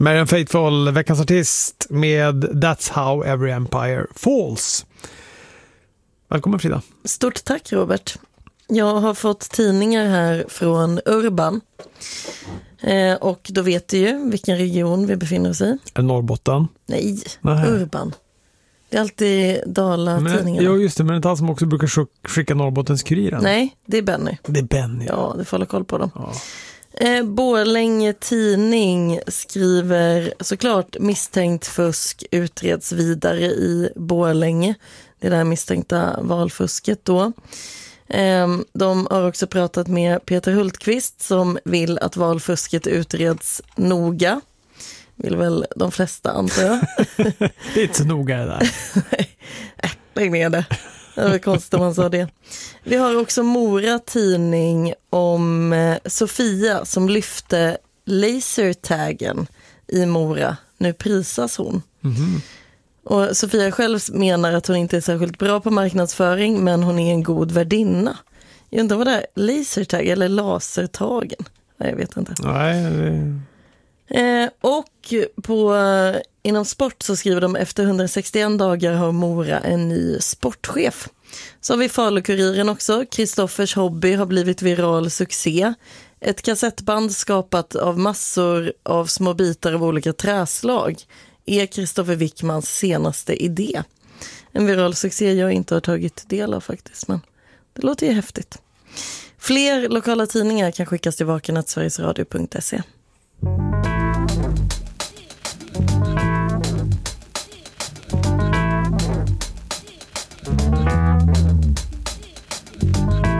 Marianne Faithfull, veckans artist med That's How Every Empire Falls. Välkommen Frida. Stort tack Robert. Jag har fått tidningar här från Urban. Och då vet du ju vilken region vi befinner oss i. Norrbotten? Nej, Urban. Det är alltid Dala-tidningarna. Ja, just det. Men det är inte han som också brukar skicka Norrbottens-Kuriren. Nej, det är Benny. Det är Benny. Ja, du får hålla koll på dem. Ja. Borlänge tidning skriver såklart misstänkt fusk utreds vidare i Borlänge. Det där misstänkta valfusket då. De har också pratat med Peter Hultqvist som vill att valfusket utreds noga. Vill väl de flesta, antar jag. Det är inte så noga det där. Nej, lägg ner det. Det var konstigt om man sa det. Vi har också Mora tidning om Sofia som lyfte lasertaggen i Mora. Nu prisas hon. Mm-hmm. Och Sofia själv menar att hon inte är särskilt bra på marknadsföring, men hon är en god värdinna. Jag undrar vad det är, lasertag eller lasertagen? Nej, jag vet inte. Nej, och inom sport så skriver de efter 161 dagar har Mora en ny sportchef. Så har vi Falukuriren också. Kristoffers hobby har blivit viral succé. Ett kassettband skapat av massor av små bitar av olika träslag är Kristoffer Wickmans senaste idé. En viral succé jag inte har tagit del av faktiskt, men det låter ju häftigt. Fler lokala tidningar kan skickas till vaken@sverigesradio.se.